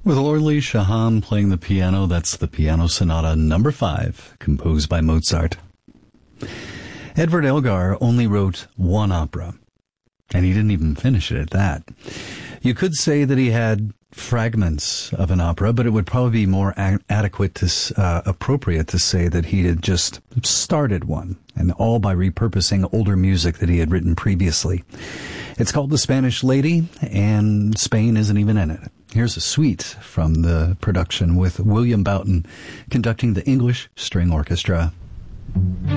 With Orly Shaham playing the piano, that's the Piano Sonata No. 5, composed by Mozart. Edward Elgar only wrote one opera, and he didn't even finish it at that. You could say that he had fragments of an opera, but it would probably be more appropriate to say that he had just started one, and all by repurposing older music that he had written previously. It's called The Spanish Lady, and Spain isn't even in it. Here's a suite from the production with William Boughton conducting the English String Orchestra.